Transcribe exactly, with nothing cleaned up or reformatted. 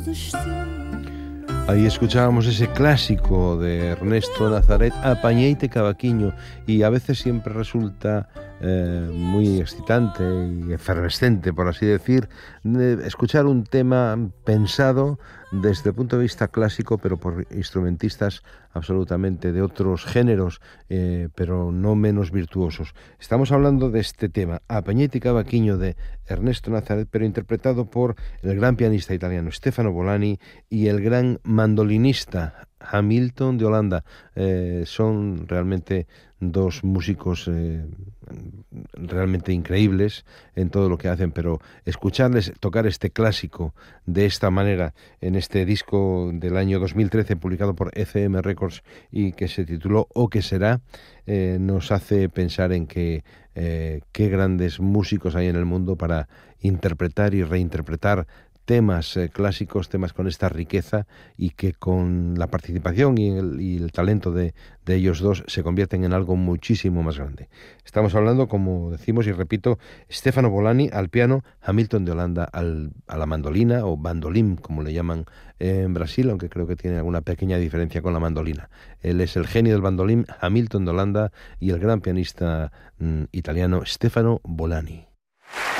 Ahí escuchábamos ese clásico de Ernesto Nazaret, Apañeite Cavaquiño, y a veces siempre resulta eh, muy excitante y efervescente, por así decir, de escuchar un tema pensado desde el punto de vista clásico, pero por instrumentistas absolutamente de otros géneros, eh, pero no menos virtuosos. Estamos hablando de este tema, Apañeite Cavaquiño, de Ernesto Nazaret, pero interpretado por el gran pianista italiano Stefano Bolani y el gran mandolinista Hamilton de Holanda. Eh, son realmente dos músicos eh, realmente increíbles en todo lo que hacen, pero escucharles tocar este clásico de esta manera en este disco del año dos mil trece publicado por E C M Records y que se tituló O que será, eh, nos hace pensar en que eh, qué grandes músicos hay en el mundo para interpretar y reinterpretar temas eh, clásicos, temas con esta riqueza, y que con la participación y el, y el talento de, de ellos dos se convierten en algo muchísimo más grande. Estamos hablando, como decimos y repito, Stefano Bolani al piano, Hamilton de Holanda al, a la mandolina, o bandolim como le llaman en Brasil, aunque creo que tiene alguna pequeña diferencia con la mandolina. Él es el genio del bandolim, Hamilton de Holanda, y el gran pianista mm, italiano Stefano Bolani.